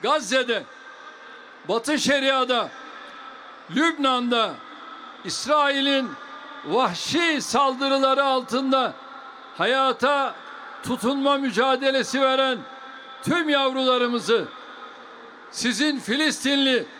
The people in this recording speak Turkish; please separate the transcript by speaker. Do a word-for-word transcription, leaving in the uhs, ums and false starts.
Speaker 1: Gazze'de, Batı Şeria'da, Lübnan'da, İsrail'in vahşi saldırıları altında hayata tutunma mücadelesi veren tüm yavrularımızı, sizin Filistinli